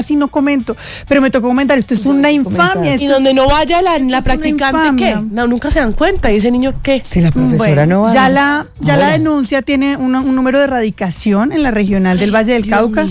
casi no comento, pero me tocó comentar, esto es una infamia. Y donde no vaya la practicante, ¿qué? No, nunca se dan cuenta, y ese niño, ¿qué? Si la profesora no va. Ya la denuncia tiene un número de erradicación en la regional del Valle del Cauca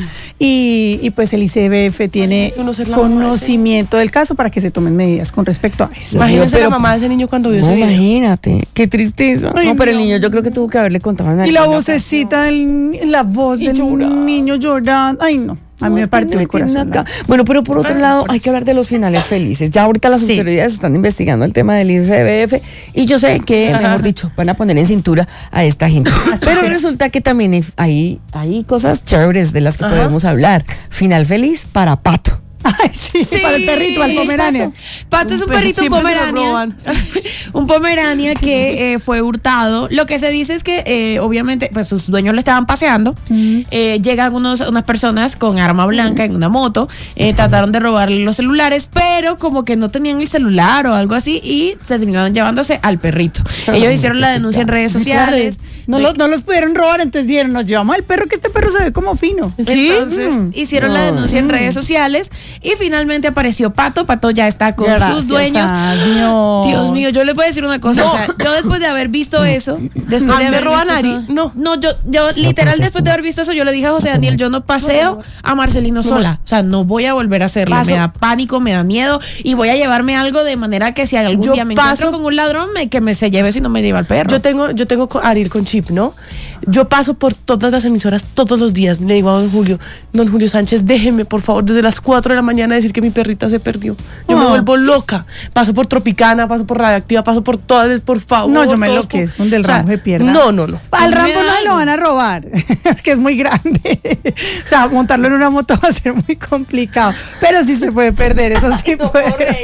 y pues el ICBF tiene conocimiento del caso para que se tomen medidas con respecto a eso. Imagínese la mamá de ese niño cuando vio ese video. Imagínate, qué tristeza. No, pero el niño yo creo que tuvo que haberle contado a y la vocecita, la voz del niño llorando. Ay, no. A mí me partió el corazón. Bueno, pero por otro lado, hay que hablar de los finales felices. Ya ahorita las autoridades están investigando el tema del ICBF y yo sé que, mejor dicho, van a poner en cintura a esta gente. Pero resulta que también hay cosas chéveres de las que podemos hablar. Final feliz para Pato. Ay, sí, para el perrito, al Pomerania. Pato es un perrito Pomerania. Un Pomerania que fue hurtado. Lo que se dice es que obviamente pues sus dueños lo estaban paseando. Llegan unas personas con arma blanca en una moto. Trataron de robarle los celulares, pero como que no tenían el celular o algo así y se terminaron llevándose al perrito. Ellos hicieron la denuncia en redes sociales. No los pudieron robar, entonces dijeron, nos llevamos al perro, que este perro se ve como fino. ¿Sí? Entonces hicieron la denuncia en redes sociales y finalmente apareció Pato. Pato ya está con sus dueños. Dios mío, yo les voy a decir una cosa. O sea, yo después de haber visto eso, después de haber roban Ari. No, yo literal después de haber visto eso, yo le dije a José Daniel, yo no paseo a Marcelino sola. O sea, no voy a volver a hacerlo. Me da pánico, me da miedo y voy a llevarme algo de manera que si algún día me encuentro con un ladrón, que me se lleve si no me lleva el perro. Yo tengo Ariel con chip, ¿no? Yo paso por todas las emisoras todos los días. Le digo a don Julio Sánchez, déjeme por favor desde las 4 de la mañana decir que mi perrita se perdió. Yo me vuelvo loca. Paso por Tropicana, paso por Radioactiva, paso por todas, por favor. No, yo me enloquezco donde el Rambo se pierda. No. Al Rambo no se lo van a robar, que es muy grande. O sea, montarlo en una moto va a ser muy complicado. Pero sí se puede perder, eso sí puede.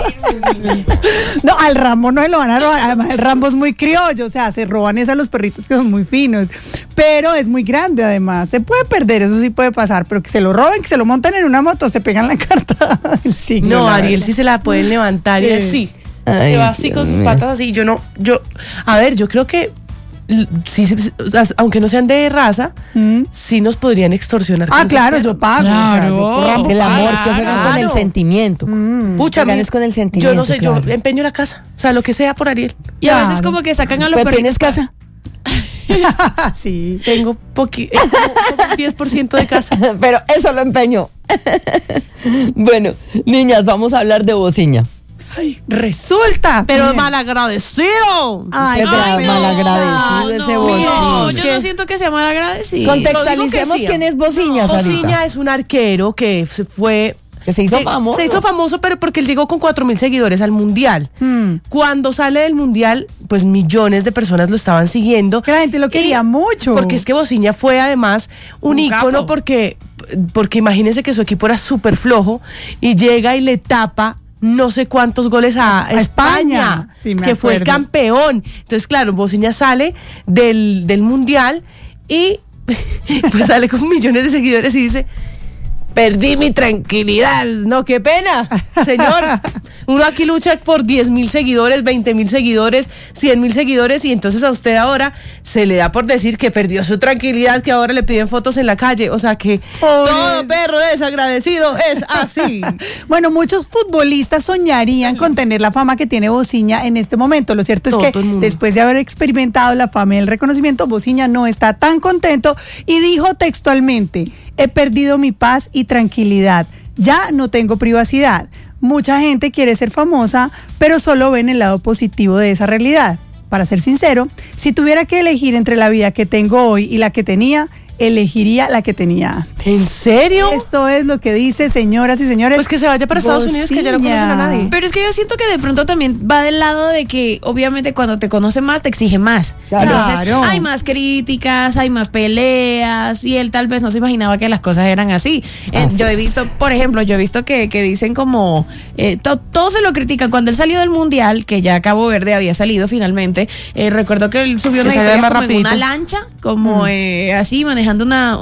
No, al Rambo no se lo van a robar. Además, el Rambo es muy criollo, o sea, se roban a los perritos que son muy finos. Pero es muy grande, además. Se puede perder, eso sí puede pasar. Pero que se lo roben, que se lo monten en una moto, se pegan la carta del siglo. No, Ariel sí se la pueden levantar y así. Se va así con sus patas así. Yo creo que sí, o sea, aunque no sean de raza, sí nos podrían extorsionar. Claro, yo pago. Claro. El amor, que juegan con el sentimiento. Pucha, ganes con el sentimiento. Yo no sé, yo empeño la casa. O sea, lo que sea por Ariel. Y a veces como que sacan a los perritos. ¿Tienes casa? Sí. Tengo 10% de casa. Pero eso lo empeño. Bueno, niñas, vamos a hablar de Bociña. Ay, resulta. Pero malagradecido. Malagradecido ese Bociña. No, yo no siento que sea malagradecido. Contextualicemos quién es Bociña. Bociña es un arquero que se hizo famoso. Se hizo famoso, pero porque él llegó con 4,000 seguidores al Mundial. Cuando sale del Mundial, pues millones de personas lo estaban siguiendo. Que la gente lo quería mucho. Porque es que Bociña fue además un ícono porque imagínense que su equipo era súper flojo y llega y le tapa no sé cuántos goles a España, sí, que fue el campeón. Entonces, claro, Bociña sale del Mundial y pues sale con millones de seguidores y dice: perdí mi tranquilidad. No, qué pena, señor. Uno aquí lucha por 10,000 seguidores, 20,000 seguidores, 100,000 seguidores, y entonces a usted ahora se le da por decir que perdió su tranquilidad, que ahora le piden fotos en la calle. O sea que todo perro desagradecido es así. Bueno, muchos futbolistas soñarían con tener la fama que tiene Bociña en este momento. Lo cierto es que después de haber experimentado la fama y el reconocimiento, Bociña no está tan contento y dijo textualmente: he perdido mi paz y tranquilidad, ya no tengo privacidad. Mucha gente quiere ser famosa, pero solo ven el lado positivo de esa realidad. Para ser sincero, si tuviera que elegir entre la vida que tengo hoy y la que tenía, elegiría la que tenía antes. ¿En serio? Esto es lo que dice, señoras y señores. Pues que se vaya para Estados Unidos, que ya no conocen a nadie. Pero es que yo siento que de pronto también va del lado de que obviamente cuando te conoce más te exige más. Claro. Entonces hay más críticas, hay más peleas y él tal vez no se imaginaba que las cosas eran así. Yo he visto, por ejemplo, que dicen como todo se lo critican. Cuando él salió del Mundial, que ya Cabo Verde había salido finalmente, recuerdo que él subió una historia como en una lancha, como así manejando manejando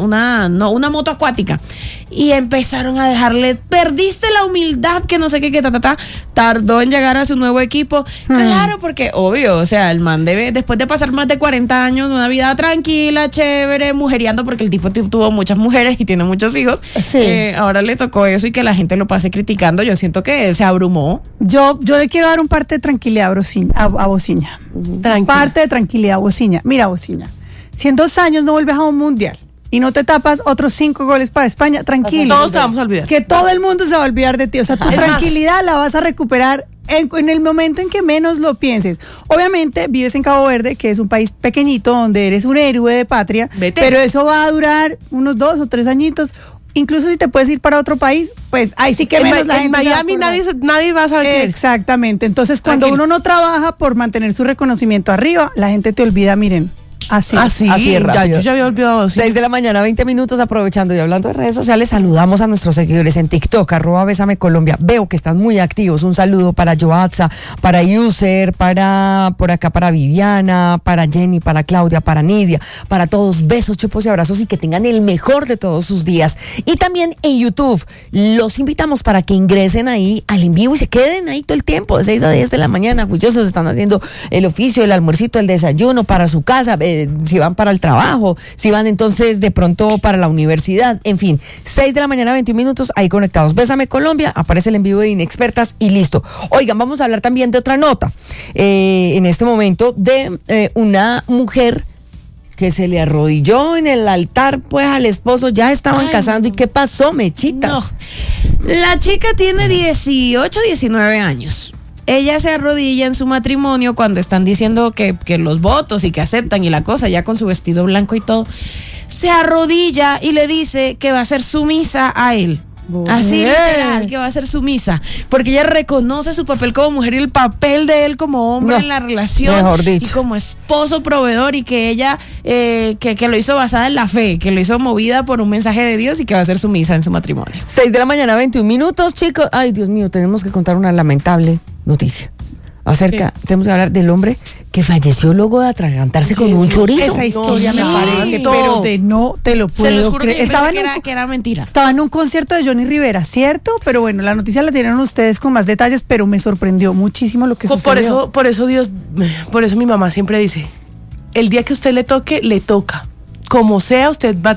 una moto acuática. Y empezaron a dejarle, perdiste la humildad, que no sé qué, tardó en llegar a su nuevo equipo. Claro, porque obvio, o sea, el man debe, después de pasar más de 40 años, una vida tranquila, chévere, mujeriando, porque el tipo tuvo muchas mujeres y tiene muchos hijos. Sí. Ahora le tocó eso y que la gente lo pase criticando. Yo siento que se abrumó. Yo le quiero dar un parte de tranquilidad a Bociña. Parte de tranquilidad a Bociña. Mira, Bociña, si en 2 años no vuelves a un mundial y no te tapas otros 5 goles para España, tranquilo. Todos te vamos a olvidar. Que todo el mundo se va a olvidar de ti. O sea, tu tranquilidad la vas a recuperar en el momento en que menos lo pienses. Obviamente vives en Cabo Verde, que es un país pequeñito donde eres un héroe de patria. Vete. Pero eso va a durar unos 2 o 3 añitos. Incluso si te puedes ir para otro país, pues ahí sí que menos la gente. En Miami nadie va a saber qué eres. Exactamente. Entonces, cuando uno no trabaja por mantener su reconocimiento arriba, la gente te olvida, miren. Así es rápido. Yo ya había olvidado. 6 de la mañana, 20 minutos, aprovechando y hablando de redes sociales, saludamos a nuestros seguidores en TikTok, @BésameColombia. Veo que están muy activos. Un saludo para Joatza, para User, por acá para Viviana, para Jenny, para Claudia, para Nidia, para todos. Besos, chupos y abrazos y que tengan el mejor de todos sus días. Y también en YouTube, los invitamos para que ingresen ahí al en vivo y se queden ahí todo el tiempo, de 6 a 10 de la mañana, juiciosos, están haciendo el oficio, el almuercito, el desayuno para su casa, si van para el trabajo, si van entonces de pronto para la universidad, en fin, 6 de la mañana, 21 minutos, ahí conectados. Bésame Colombia, aparece el en vivo de Inexpertas y listo. Oigan, vamos a hablar también de otra nota, en este momento de una mujer que se le arrodilló en el altar pues al esposo, ya estaban casando. ¿Y qué pasó, mechitas? No. La chica tiene 18, 19 años. Ella se arrodilla en su matrimonio cuando están diciendo que los votos y que aceptan y la cosa, ya con su vestido blanco y todo. Se arrodilla y le dice que va a ser sumisa a él. Así literal, que va a ser sumisa, porque ella reconoce su papel como mujer y el papel de él como hombre en la relación, y como esposo proveedor, y que ella que lo hizo basada en la fe, que lo hizo movida por un mensaje de Dios y que va a ser sumisa en su matrimonio. 6 de la mañana, 21 minutos, chicos. Ay, Dios mío, tenemos que contar una lamentable noticia. Tenemos que hablar del hombre que falleció luego de atragantarse con un chorizo. Esa historia me parece, pero no te lo puedo creer. Que era mentira. Estaba en un concierto de Johnny Rivera, ¿cierto? Pero bueno, la noticia la tienen ustedes con más detalles, pero me sorprendió muchísimo lo que sucedió. Por eso mi mamá siempre dice, el día que usted le toque, le toca. Como sea, usted va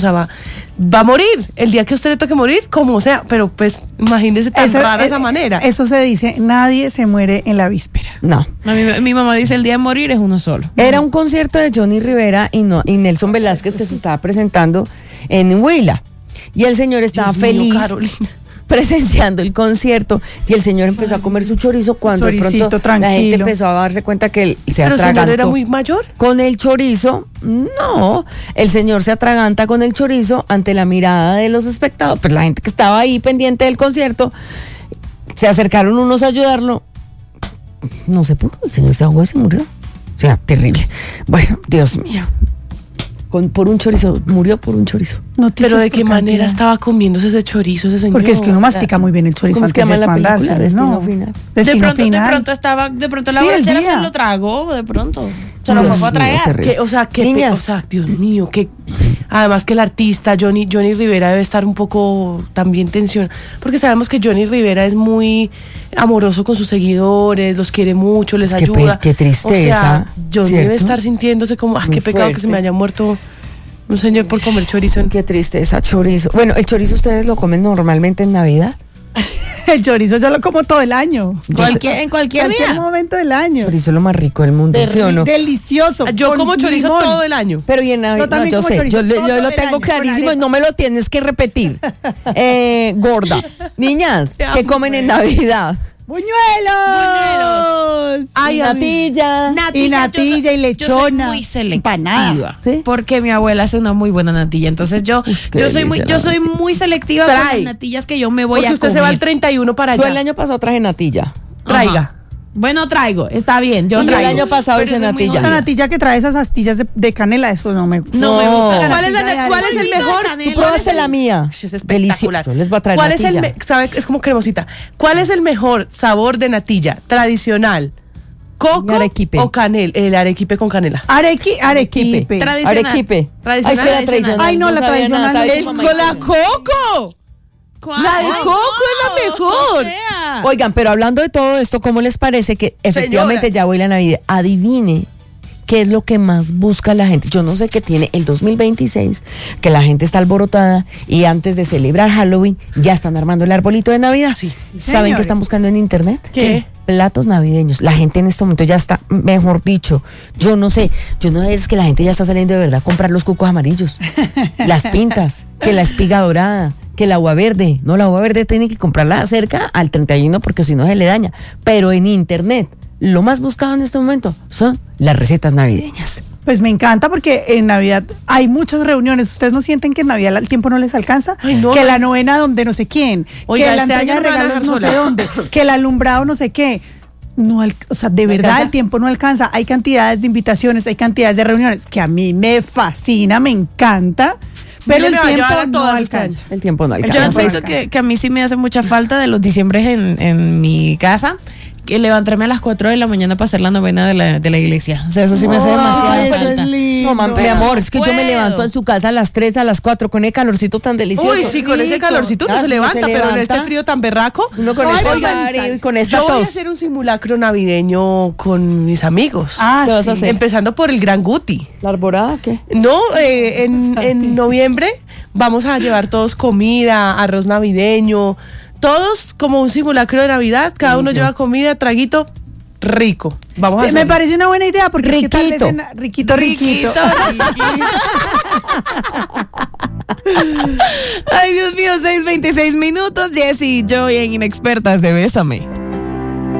a morir. El día que usted le toque morir, como sea. Pero pues, imagínese tan rara esa manera. Eso se dice, nadie se muere en la víspera. No. Mi mamá dice, el día de morir es uno solo. Era un concierto de Johnny Rivera y Nelson Velázquez que se estaba presentando en Huila. Y el señor estaba feliz. Carolina. Presenciando el concierto y el señor empezó a comer su chorizo cuando de pronto la gente empezó a darse cuenta que él se atragantó. ¿Pero el señor era muy mayor? Con el chorizo, no, el señor se atraganta con el chorizo ante la mirada de los espectadores, pues la gente que estaba ahí pendiente del concierto, se acercaron unos a ayudarlo, no se pudo, el señor se ahogó y se murió, o sea, terrible. Bueno, Dios mío. Por un chorizo, murió por un chorizo. Pero ¿de qué manera estaba comiéndose ese chorizo ese señor? Porque es que uno mastica muy bien el chorizo. ¿Cómo es que llama la película? Destino Final. De pronto la borrachera se lo tragó, de pronto. Se lo fue a tragar. Dios mío, que además que el artista Johnny Rivera debe estar un poco también tensionado, porque sabemos que Johnny Rivera es muy amoroso con sus seguidores, los quiere mucho, les ayuda. Qué tristeza. O sea, Johnny debe estar sintiéndose como, qué pecado que se me haya muerto un señor por comer chorizo. Qué tristeza, chorizo. Bueno, ¿el chorizo ustedes lo comen normalmente en Navidad? El chorizo yo lo como todo el año. En cualquier día. Momento del año. Chorizo es lo más rico del mundo, ¿sí o no? Delicioso. Yo como chorizo todo el año. Pero y en Navidad, yo sé, yo lo tengo clarísimo y no me lo tienes que repetir. Gorda. Niñas, ¿qué comen en Navidad? ¡Buñuelos! Ay, natilla. Y natilla y lechona. Yo soy muy selectiva. ¿Sí? Porque mi abuela hace una muy buena natilla. Entonces yo soy muy selectiva con las natillas que yo me voy a comer. Porque usted se va al 31 para allá. Yo el año pasado traje natilla. Traiga. Ajá. Bueno, traigo, está bien, yo traigo. El año pasado hice natilla. La natilla que trae esas astillas de canela, eso no me gusta. No me gusta. ¿Cuál es el mejor? Tú probaste la mía. Es espectacular. Yo les voy a traer ¿Cuál natilla. es es como cremosita. ¿Cuál es el mejor sabor de natilla tradicional? ¿Coco arequipe. o canela? El arequipe con canela. Arequipe. Tradicional. Arequipe. Tradicional. Ay, es que la tradicional. Ay, no, la sabía tradicional nada, no. ¿sabe El cómo con la me- coco. ¿Cuál? La de Ay, coco es la mejor. o sea. Oigan, pero hablando de todo esto, ¿cómo les parece que efectivamente ya voy la Navidad? Adivine qué es lo que más busca la gente. Yo no sé qué tiene el 2026, que la gente está alborotada y antes de celebrar Halloween ya están armando el arbolito de Navidad. Sí. ¿Saben Señor. qué están buscando en internet? ¿Qué? Platos navideños. La gente en este momento ya está, mejor dicho, yo no sé, es que la gente ya está saliendo de verdad a comprar los cucos amarillos, las pintas, que la espiga dorada, que la agua verde. No, la agua verde tiene que comprarla cerca al 31 porque si no se le daña. Pero en internet, lo más buscado en este momento son las recetas navideñas. Pues me encanta porque en Navidad hay muchas reuniones. ¿Ustedes no sienten que en Navidad el tiempo no les alcanza? Ay, no. Que la novena donde no sé quién, Oiga, que la este entrega año de no me van a regalos dejar no sé sola. dónde, que el alumbrado no sé qué. No, o sea, de verdad alcanza? el tiempo no alcanza. Hay cantidades de invitaciones, hay cantidades de reuniones que a mí me fascina, me encanta, pero Yo el me voy a tiempo llevar a no todas este alcanza. El tiempo no alcanza. Yo siento que a mí sí me hace mucha falta de los diciembres en mi casa, que levantarme a las 4 de la mañana para hacer la novena de la iglesia. O sea, eso sí me hace Ay, demasiada eso falta. es lindo. No, mi amor, es que yo me puedo. levanto en su casa a las 3, a las 4 con el calorcito tan delicioso. Uy, sí, con ese rico. calorcito uno Ah, se uno levanta, se pero en levanta. este frío tan berraco. Uno con Ay, el oigan, frío y con esta Yo voy a tos. hacer un simulacro navideño con mis amigos. Ah, ¿Qué vas a sí. hacer? Empezando por el Gran Guti. ¿La arborada qué? No, en noviembre vamos a llevar todos comida, arroz navideño, todos como un simulacro de Navidad, cada uno lleva comida, traguito, rico. Vamos a Sí, me hacerlo. parece una buena idea porque es que tal vez Riquito. riquito. Ay, Dios mío, 6:26 minutos. Jessy, yo en Inexpertas de Bésame.